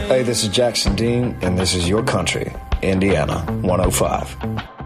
Hey, this is Jackson Dean, and this is Your Country, Indiana 105.